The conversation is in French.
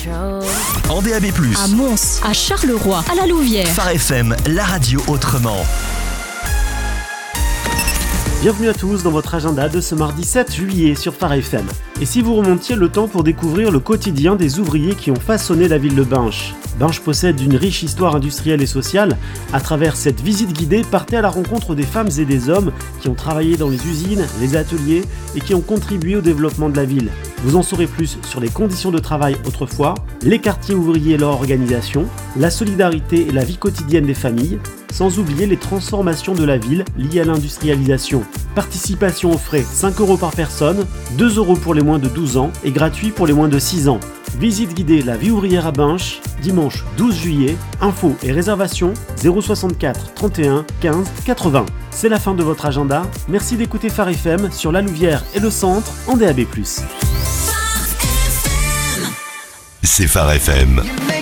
En DAB+, à Mons, à Charleroi, à la Louvière. Phare FM, la radio autrement. Bienvenue à tous dans votre agenda de ce mardi 7 juillet sur Phare FM. Et si vous remontiez le temps pour découvrir le quotidien des ouvriers qui ont façonné la ville de Binche. Binche possède une riche histoire industrielle et sociale. À travers cette visite guidée, partez à la rencontre des femmes et des hommes qui ont travaillé dans les usines, les ateliers et qui ont contribué au développement de la ville. Vous en saurez plus sur les conditions de travail autrefois, les quartiers ouvriers et leur organisation, la solidarité et la vie quotidienne des familles, sans oublier les transformations de la ville liées à l'industrialisation. Participation aux frais 5 € par personne, 2 € pour les moins de 12 ans et gratuit pour les moins de 6 ans. Visite guidée La vie ouvrière à Binche, dimanche 12 juillet, infos et réservations 064 31 15 80. C'est la fin de votre agenda, merci d'écouter Phare FM sur la Louvière et le centre en DAB+. C'est Phare FM.